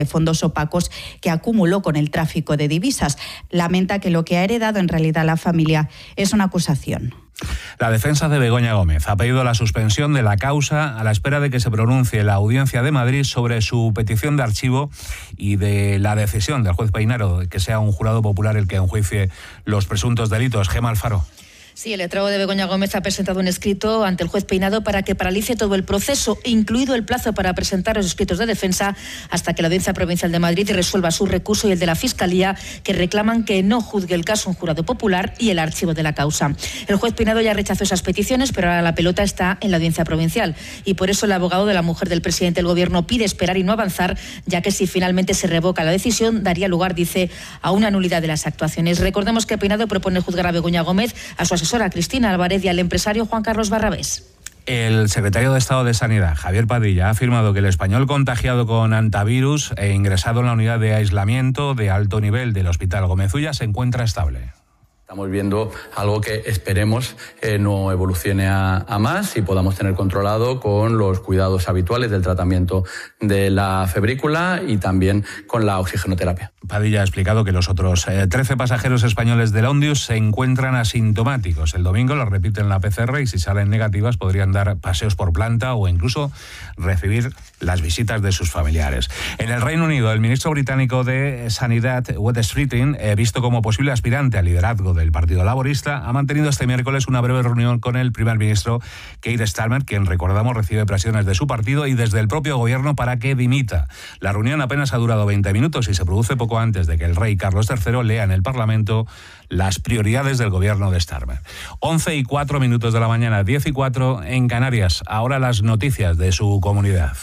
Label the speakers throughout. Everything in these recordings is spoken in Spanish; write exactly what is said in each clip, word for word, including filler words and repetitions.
Speaker 1: de fondos opacos que acumuló con el tráfico de divisas. Lamenta que lo que ha heredado en realidad la familia es una acusación.
Speaker 2: La defensa de Begoña Gómez ha pedido la suspensión de la causa a la espera de que se pronuncie la Audiencia de Madrid sobre su petición de archivo y de la decisión del juez Peinado de que sea un jurado popular el que enjuicie los presuntos delitos. Gemma Alfaro.
Speaker 3: Sí, el letrado de Begoña Gómez ha presentado un escrito ante el juez Peinado para que paralice todo el proceso, incluido el plazo para presentar los escritos de defensa hasta que la Audiencia Provincial de Madrid resuelva su recurso y el de la Fiscalía, que reclaman que no juzgue el caso un jurado popular y el archivo de la causa. El juez Peinado ya rechazó esas peticiones, pero ahora la pelota está en la Audiencia Provincial y por eso el abogado de la mujer del presidente del Gobierno pide esperar y no avanzar, ya que si finalmente se revoca la decisión daría lugar, dice, a una nulidad de las actuaciones. Recordemos que Peinado propone juzgar a Begoña Gómez, a su asesora Cristina Álvarez y al empresario Juan Carlos Barrabés.
Speaker 2: El secretario de Estado de Sanidad, Javier Padilla, ha afirmado que el español contagiado con antivirus e ingresado en la unidad de aislamiento de alto nivel del Hospital Gómez Ulla se encuentra estable.
Speaker 4: Estamos viendo algo que esperemos eh, no evolucione a, a más y podamos tener controlado con los cuidados habituales del tratamiento de la febrícula y también con la oxigenoterapia.
Speaker 2: Padilla ha explicado que los otros eh, trece pasajeros españoles del Ondius se encuentran asintomáticos. El domingo los repiten la P C R y si salen negativas podrían dar paseos por planta o incluso recibir las visitas de sus familiares. En el Reino Unido, el ministro británico de Sanidad, Wes Streeting, eh, visto como posible aspirante al liderazgo del Partido Laborista, ha mantenido este miércoles una breve reunión con el primer ministro Keir Starmer, quien, recordamos, recibe presiones de su partido y desde el propio gobierno para que dimita. La reunión apenas ha durado veinte minutos y se produce poco antes de que el rey Carlos tercero lea en el Parlamento las prioridades del gobierno de Starmer. once y cuatro minutos de la mañana, diez y cuatro en Canarias. Ahora las noticias de su comunidad.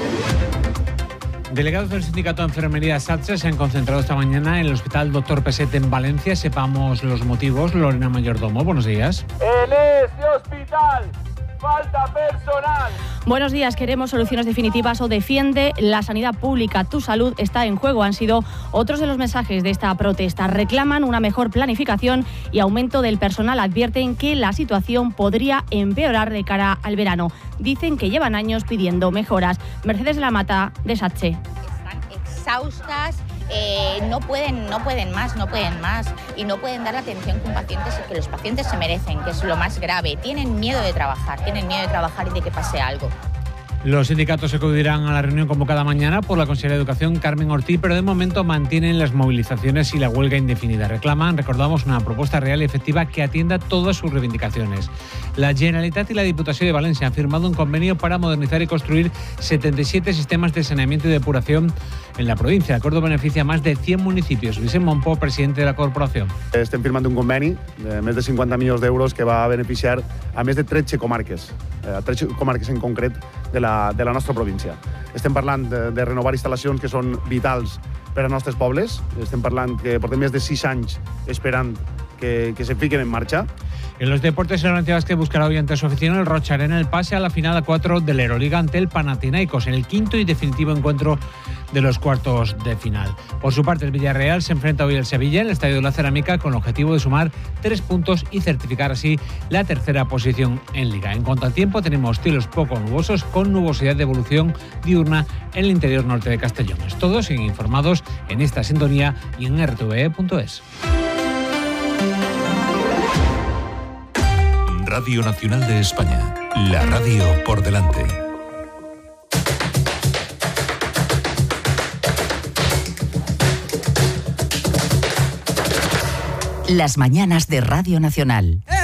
Speaker 5: Delegados del Sindicato de Enfermería SATSE se han concentrado esta mañana en el Hospital Doctor Peset en Valencia. Sepamos los motivos. Lorena Mayordomo, buenos días.
Speaker 6: En este hospital falta personal.
Speaker 7: Buenos días, queremos soluciones definitivas o defiende la sanidad pública. Tu salud está en juego. Han sido otros de los mensajes de esta protesta. Reclaman una mejor planificación y aumento del personal. Advierten que la situación podría empeorar de cara al verano. Dicen que llevan años pidiendo mejoras. Mercedes de la Mata, de SATSE.
Speaker 8: Están exhaustas. Eh, no pueden, no pueden más, no pueden más y no pueden dar la atención que, un paciente, que los pacientes se merecen, que es lo más grave. Tienen miedo de trabajar, tienen miedo de trabajar y de que pase algo.
Speaker 5: Los sindicatos acudirán a la reunión convocada mañana por la consejera de Educación, Carmen Ortiz, pero de momento mantienen las movilizaciones y la huelga indefinida. Reclaman, recordamos, una propuesta real y efectiva que atienda todas sus reivindicaciones. La Generalitat y la Diputación de Valencia han firmado un convenio para modernizar y construir setenta y siete sistemas de saneamiento y depuración en la provincia. El acuerdo beneficia a más de cien municipios. Vicent Montpó, presidente de la corporación.
Speaker 9: Estem firmant un conveni de més de cinquanta milions d'euros que va a beneficiar a més de tretze comarques, a tretze comarques en concret de la, de la nostra província. Estem parlant de, de renovar instal·lacions que són vitals per als nostres pobles. Estem parlant que portem més de sis anys esperant que, que se fiquen en marxa.
Speaker 5: En los deportes, el Valencia Basket buscará hoy ante su afición el Rocharena el pase a la final a cuatro de la Euroliga ante el Panathinaikos en el quinto y definitivo encuentro de los cuartos de final. Por su parte, el Villarreal se enfrenta hoy al Sevilla en el Estadio de la Cerámica con el objetivo de sumar tres puntos y certificar así la tercera posición en Liga. En cuanto al tiempo, tenemos cielos poco nubosos con nubosidad de evolución diurna en el interior norte de Castellón. Todos siguen informados en esta sintonía y en r t v e punto es.
Speaker 10: Radio Nacional de España, la radio por delante.
Speaker 11: Las mañanas de Radio Nacional.